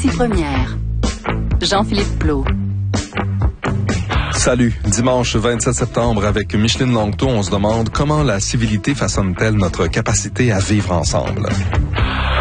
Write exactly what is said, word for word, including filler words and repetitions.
Ici Première. Jean-Philippe Plot. Salut. Dimanche vingt-sept septembre, avec Micheline Langto, on se demande comment la civilité façonne-t-elle notre capacité à vivre ensemble.